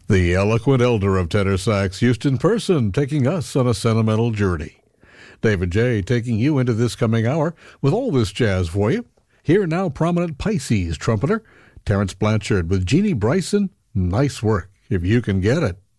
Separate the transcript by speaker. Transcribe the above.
Speaker 1: The eloquent elder of tenor sax, Houston Person, taking us on a sentimental journey. David J. taking you into this coming hour with all this jazz for you. Here now, prominent Pisces trumpeter, Terrence Blanchard with Jeannie Bryson. Nice work, if you can get it.